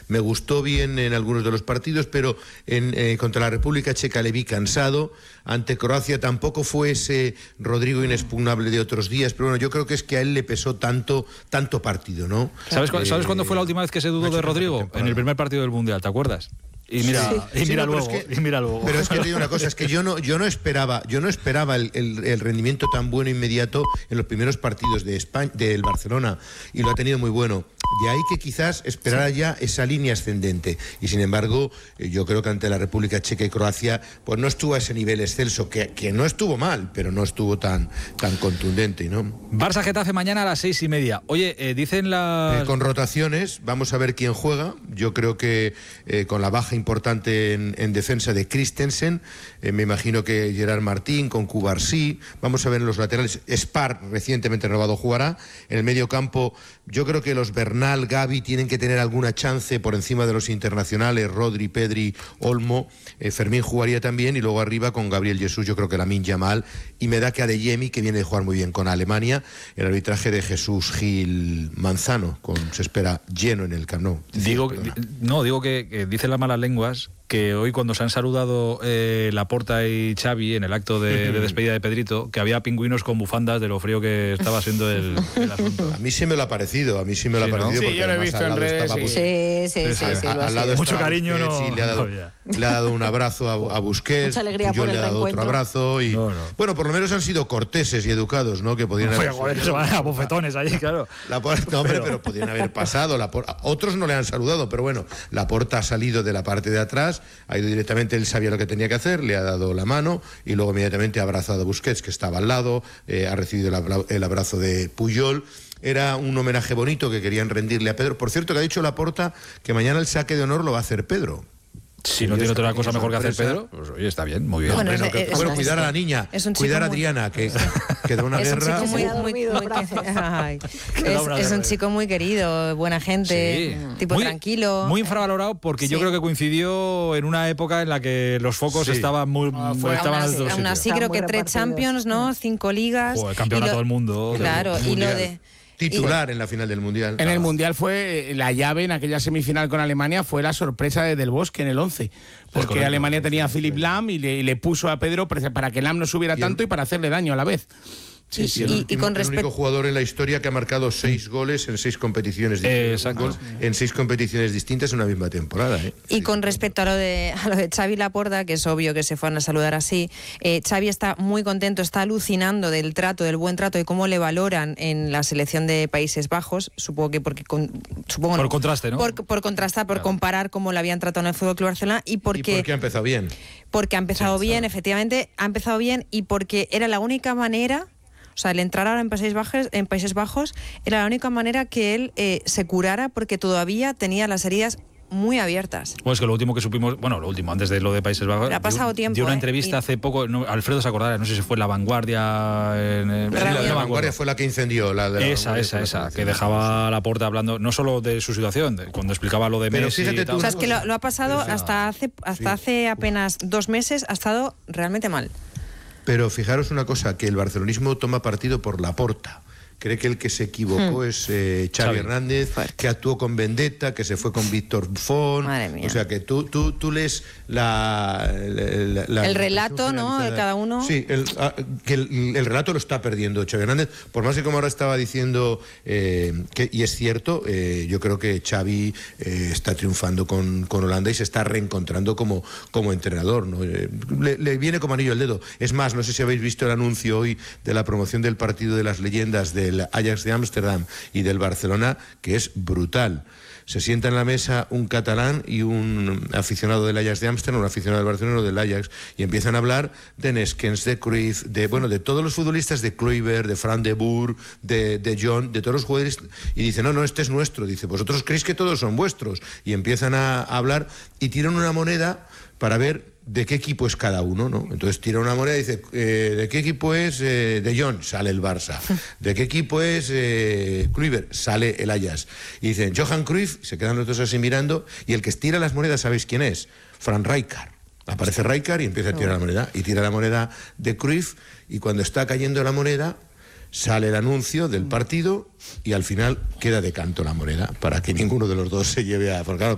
Me gustó bien en algunos de los partidos, pero contra la República Checa le vi cansado. Ante Croacia tampoco fue ese Rodrigo inexpugnable de otros días, pero bueno, yo creo que es que a él le pesó tanto partido, ¿no? ¿Sabes cuándo fue la última vez que se dudó de Rodrigo? En el primer partido del Mundial, ¿te acuerdas? Y mira luego. Pero es que te digo una cosa, es que yo no esperaba el rendimiento tan bueno inmediato en los primeros partidos de España, del Barcelona, y lo ha tenido muy bueno. De ahí que quizás esperara ya esa línea ascendente. Y sin embargo, yo creo que ante la República Checa y Croacia, pues no estuvo a ese nivel excelso, que no estuvo mal, pero no estuvo tan contundente, ¿no? Barça-Getafe mañana a las 6:30. Oye, dicen con rotaciones, vamos a ver quién juega. Yo creo que con la baja importante en defensa de Christensen, me imagino que Gerard Martín, con Cubarsí, vamos a ver en los laterales. Spar, recientemente renovado, jugará. En el medio campo, yo creo que los Bernal, Gavi tienen que tener alguna chance por encima de los internacionales, Rodri, Pedri, Olmo. Fermín jugaría también, y luego arriba con Gabriel Jesús, yo creo que Lamine Yamal, y me da que Adeyemi, que viene de jugar muy bien con Alemania. El arbitraje de Jesús Gil Manzano, se espera lleno en el Camp Nou. Digo que dicen las malas lenguas que hoy, cuando se han saludado Laporta y Xavi en el acto de despedida de Pedrito, que había pingüinos con bufandas de lo frío que estaba siendo el asunto. A mí sí me lo ha parecido, Sí, yo lo he visto en redes. Sí. Al lado mucho cariño, Busquets, le ha dado un abrazo a Busquets. Mucha alegría por le ha dado otro abrazo. Y bueno, por lo menos han sido corteses y educados, ¿no? Que podrían haber... Se van a bofetones allí, claro. Pero podrían haber pasado. Otros no le han saludado, pero bueno, Laporta ha salido de la parte de atrás, ha ido directamente, él sabía lo que tenía que hacer, le ha dado la mano y luego inmediatamente ha abrazado a Busquets, que estaba al lado, ha recibido el abrazo de Puyol. Era un homenaje bonito que querían rendirle a Pedro. Por cierto, que ha dicho Laporta que mañana el saque de honor lo va a hacer Pedro. Si no tiene otra cosa mejor que hacer Pedro, pues oye, está bien, muy bien. Bueno, cuidar a la niña, cuidar a Diana, que da una guerra. Es un chico muy querido, buena gente, tipo tranquilo. Muy infravalorado, porque yo creo que coincidió en una época en la que los focos estaban muy... Aún así creo que 3 Champions, ¿no? 5 ligas. El campeonato del mundo. Claro, y lo de... Titular en la final del Mundial. En el Mundial fue la llave, en aquella semifinal con Alemania, fue la sorpresa de Del Bosque en el 11. Porque Alemania tenía a Philipp Lahm y le puso a Pedro para que Lahm no subiera tanto y para hacerle daño a la vez. El único jugador en la historia que ha marcado 6 goles en 6 competiciones distintas. En 6 competiciones distintas en una misma temporada. Y con respecto a lo de Xavi Laporta, que es obvio que se fueron a saludar así, Xavi está muy contento, está alucinando del buen trato y cómo le valoran en la selección de Países Bajos. Supongo que por contraste, ¿no? Por contrastar, por comparar cómo le habían tratado en el Fútbol Club Barcelona y porque ha empezado bien. Porque ha empezado bien, efectivamente, ha empezado bien, y porque era la única manera. O sea, el entrar ahora en Países Bajos era la única manera que él se curara, porque todavía tenía las heridas muy abiertas. Pues que lo último que supimos, antes de lo de Países Bajos, ha pasado tiempo. Dio una entrevista hace poco, Alfredo se acordará, no sé si fue La Vanguardia. La Vanguardia fue la que incendió. Esa, que dejaba a Laporta hablando no solo de su situación, cuando explicaba lo de Messi. O sea, es que lo ha pasado hasta hace apenas 2 meses, ha estado realmente mal. Pero fijaros una cosa, que el barcelonismo toma partido por Laporta. Cree que el que se equivocó es Xavi Hernández, que actuó con vendetta, que se fue con Víctor Buffon. Madre mía. O sea, que tú lees el relato, ¿no?, de cada uno. Sí, que el relato lo está perdiendo Xavi Hernández, por más que, como ahora estaba diciendo, y es cierto, yo creo que Xavi está triunfando con Holanda y se está reencontrando como entrenador, ¿no? Le viene como anillo al dedo. Es más, no sé si habéis visto el anuncio hoy de la promoción del partido de las leyendas del Ajax de Ámsterdam y del Barcelona, que es brutal. Se sienta en la mesa un catalán y un aficionado del Ajax de Ámsterdam, un aficionado del Barcelona, del Ajax, y empiezan a hablar de Neskens, de Cruyff, de todos los futbolistas, de Kluivert, de Fran de Boer, de John, de todos los jugadores, y dicen, no, este es nuestro. Dice, vosotros creéis que todos son vuestros, y empiezan a hablar y tiran una moneda para ver de qué equipo es cada uno, ¿no? Entonces tira una moneda y dice, ¿de qué equipo es De Jong? Sale el Barça. ¿De qué equipo es Kluivert? Sale el Ajax. Y dicen, Johan Cruyff, se quedan los dos así mirando, y el que tira las monedas, ¿sabéis quién es? Frank Rijkaard. Aparece Rijkaard y empieza a tirar la moneda, y tira la moneda de Cruyff, y cuando está cayendo la moneda, sale el anuncio del partido, y al final queda de canto la moneda, para que ninguno de los dos se lleve a... Porque claro,